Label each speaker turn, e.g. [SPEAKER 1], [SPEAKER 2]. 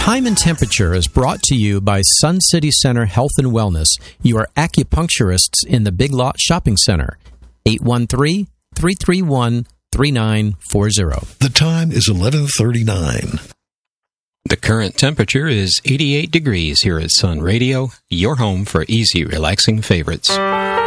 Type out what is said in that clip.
[SPEAKER 1] Time and Temperature is brought to you by Sun City Center Health and Wellness, your acupuncturists in the Big Lot Shopping Center. 813-331-3940.
[SPEAKER 2] The time is 11:39.
[SPEAKER 3] The current temperature is 88 degrees here at Sun Radio, your home for easy, relaxing favorites.